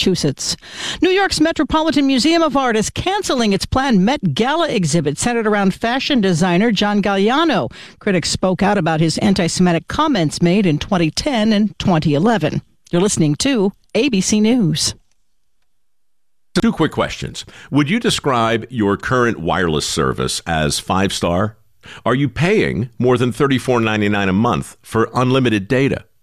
Massachusetts. New York's Metropolitan Museum of Art is canceling its planned Met Gala exhibit centered around fashion designer John Galliano. Critics spoke out about his anti-Semitic comments made in 2010 and 2011. You're listening to ABC News. Two quick questions. Would you describe your current wireless service as 5-star? Are you paying more than $34.99 a month for unlimited data?